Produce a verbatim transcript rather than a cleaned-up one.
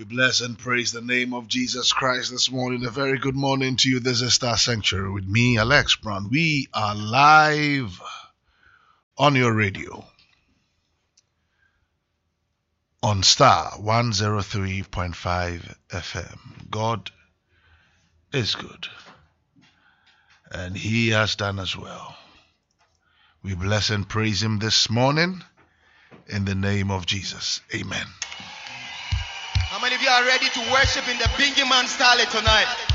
We bless and praise the name of Jesus Christ this morning. A very good morning to you. This is Star Sanctuary with me, Alex Brown. We are live on your radio on Star one oh three point five F M. God is good, and He has done as well. We bless and praise Him this morning in the name of Jesus. Amen. How many of you are ready to worship in the Bingy Man style tonight?